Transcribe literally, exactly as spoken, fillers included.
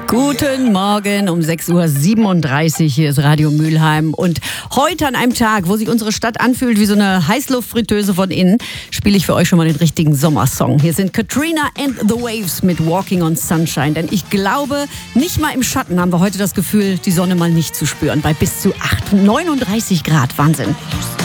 Guten Morgen um sechs Uhr siebenunddreißig, hier ist Radio Mülheim. Und heute an einem Tag, wo sich unsere Stadt anfühlt wie so eine Heißluftfritteuse von innen, spiele ich für euch schon mal den richtigen Sommersong. Hier sind Katrina and the Waves mit Walking on Sunshine. Denn ich glaube, nicht mal im Schatten haben wir heute das Gefühl, die Sonne mal nicht zu spüren. Bei bis zu acht, neununddreißig Grad. Wahnsinn.